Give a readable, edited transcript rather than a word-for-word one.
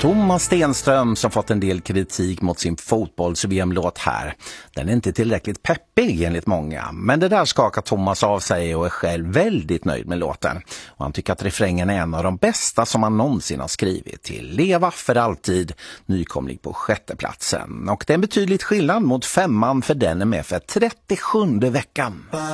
Thomas Stenström som fått en del kritik mot sin fotbolls-VM-låt här. Den är inte tillräckligt peppig enligt många, men det där skakar Thomas av sig och är själv väldigt nöjd med låten. Och han tycker att refrängen är en av de bästa som han någonsin har skrivit till Leva för alltid, nykomling på 6:e platsen. Och det är en betydligt skillnad mot 5:an för den är med för 37:e veckan.